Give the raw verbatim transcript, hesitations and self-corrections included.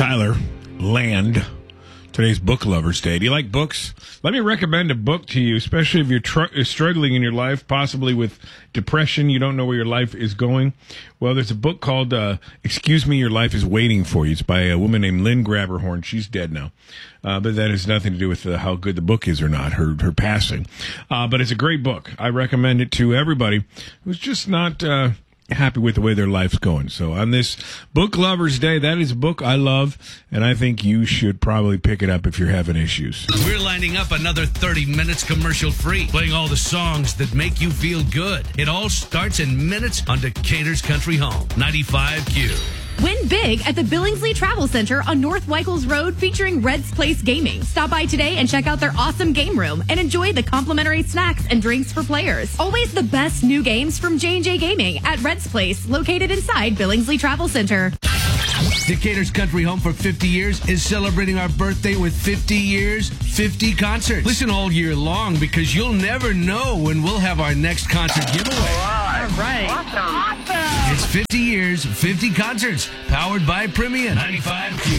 Tyler Land. Today's Book Lovers Day. Do you like books? Let me recommend a book to you, especially if you're tr- struggling in your life, possibly with depression. You don't know where your life is going. Well, there's a book called uh, Excuse Me, Your Life is Waiting for You. It's by a woman named Lynn Grabberhorn. She's dead now. Uh, but that has nothing to do with uh, how good the book is or not, her her passing. Uh, but it's a great book. I recommend it to everybody who's just not... Uh, happy with the way their life's going. So on this Book Lovers Day, that is a book I love, and I think you should probably pick it up if you're having issues. We're lining up another thirty minutes commercial-free, playing all the songs that make you feel good. It all starts in minutes on Decatur's Country Home, ninety-five Q. Win big at the Billingsley Travel Center on North Weichels Road featuring Red's Place Gaming. Stop by today and check out their awesome game room and enjoy the complimentary snacks and drinks for players. Always the best new games from J and J Gaming at Red's Place, located inside Billingsley Travel Center. Decatur's Country Home for fifty years is celebrating our birthday with fifty years, fifty concerts. Listen all year long because you'll never know when we'll have our next concert giveaway. All right. Awesome. It's fifty years, fifty concerts, powered by Premium. ninety-five Q.